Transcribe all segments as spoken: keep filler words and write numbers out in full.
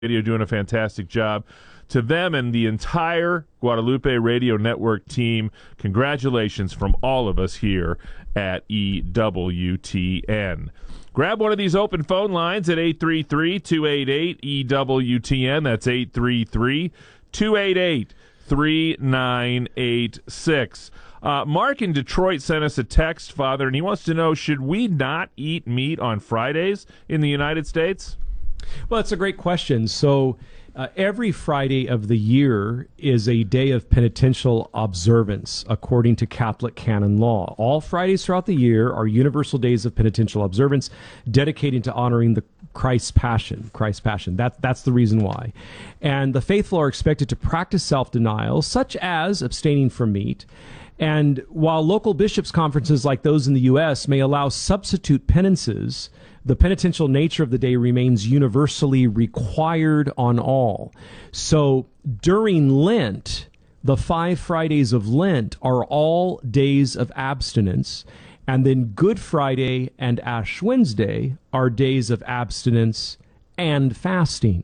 Radio doing a fantastic job. To them and the entire Guadalupe Radio Network team, congratulations from all of us here at E W T N. Grab one of these open phone lines at eight three three, two eight eight, E W T N. That's eight three three, two eight eight, three nine eight six. Uh, Mark in Detroit sent us a text, Father, and he wants to know, should we not eat meat on Fridays in the United States? Well, it's a great question. So uh, every Friday of the year is a day of penitential observance according to Catholic canon law. All Fridays throughout the year are universal days of penitential observance dedicated to honoring the Christ's passion. Christ's passion. That, that's the reason why. And the faithful are expected to practice self-denial, such as abstaining from meat. And while local bishops' conferences like those in the U S may allow substitute penances, the penitential nature of the day remains universally required on all. So during Lent, the five Fridays of Lent are all days of abstinence, and then Good Friday and Ash Wednesday are days of abstinence and fasting.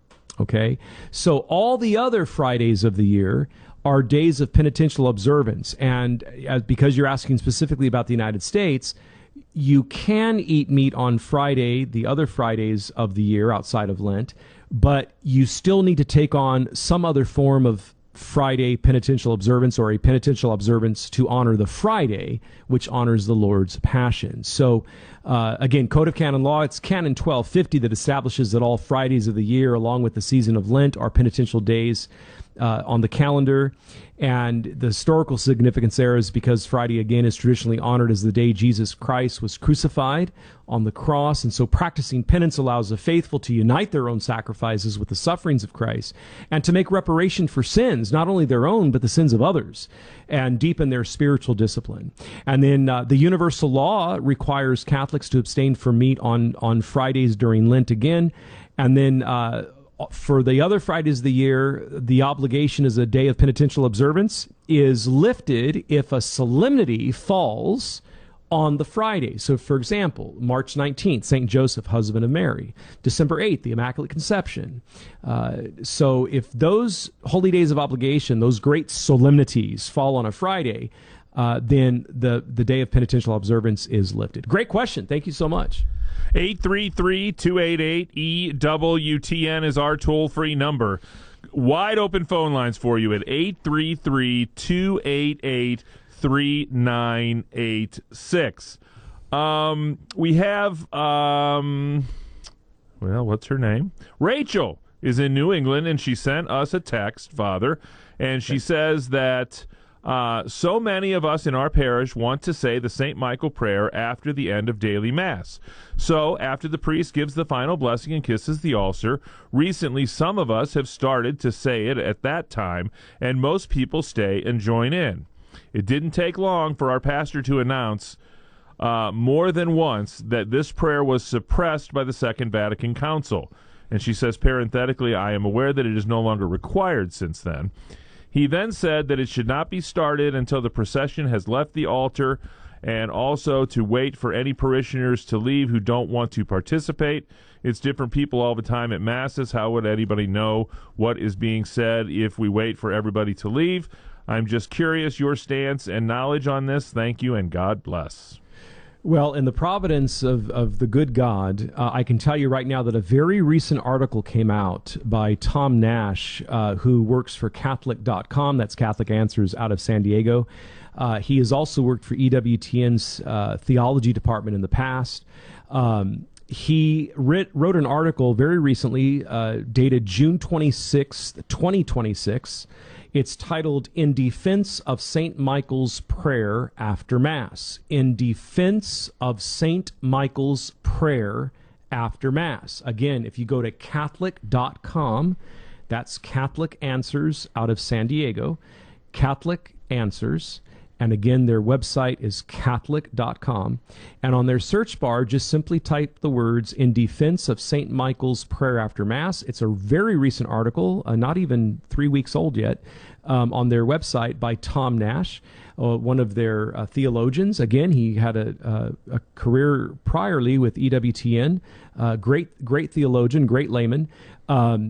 Okay? So all the other Fridays of the year are days of penitential observance. And as, because you're asking specifically about the United States, you can eat meat on Friday, the other Fridays of the year outside of Lent, but you still need to take on some other form of Friday penitential observance or a penitential observance to honor the Friday, which honors the Lord's Passion. So, uh, again, Code of Canon Law, it's Canon twelve fifty that establishes that all Fridays of the year, along with the season of Lent, are penitential days uh, on the calendar. And the historical significance there is because Friday, again, is traditionally honored as the day Jesus Christ was crucified on the cross. And so practicing penance allows the faithful to unite their own sacrifices with the sufferings of Christ and to make reparation for sins, not only their own, but the sins of others, and deepen their spiritual discipline. And then uh, the universal law requires Catholics to abstain from meat on, on Fridays during Lent again. And then uh, for the other Fridays of the year, the obligation as a day of penitential observance is lifted if a solemnity falls on the Friday. So, for example, March nineteenth, Saint Joseph, husband of Mary. December eighth, the Immaculate Conception. Uh, so if those holy days of obligation, those great solemnities fall on a Friday, uh, then the, the day of penitential observance is lifted. Great question. Thank you so much. eight three three, two eight eight, E W T N is our toll-free number. Wide open phone lines for you at eight three three, two eight eight, three nine eight six. Um, we have, um, well, what's her name? Rachel is in New England, and she sent us a text, Father, and she says that Uh, so many of us in our parish want to say the Saint Michael prayer after the end of daily Mass. So, after the priest gives the final blessing and kisses the altar, recently some of us have started to say it at that time, and most people stay and join in. It didn't take long for our pastor to announce uh, more than once that this prayer was suppressed by the Second Vatican Council. And she says, parenthetically, I am aware that it is no longer required since then. He then said that it should not be started until the procession has left the altar, and also to wait for any parishioners to leave who don't want to participate. It's different people all the time at Masses. How would anybody know what is being said if we wait for everybody to leave? I'm just curious your stance and knowledge on this. Thank you, and God bless. Well, in the providence of, of the good God, uh, I can tell you right now that a very recent article came out by Tom Nash, uh, who works for Catholic dot com. That's Catholic Answers out of San Diego. Uh, he has also worked for E W T N's uh, theology department in the past. Um, he writ, wrote an article very recently, uh, dated June twenty-sixth, twenty twenty-six. It's titled, In Defense of Saint Michael's Prayer After Mass. In Defense of Saint Michael's Prayer After Mass. Again, if you go to Catholic dot com, that's Catholic Answers out of San Diego, Catholic Answers, And again, their website is Catholic dot com. And on their search bar, just simply type the words "In Defense of Saint Michael's Prayer After Mass." It's a very recent article, uh, not even three weeks old yet, um, on their website by Tom Nash, uh, one of their uh, theologians. Again, he had a, a, a career priorly with E W T N. Uh, great, great theologian, great layman. Um,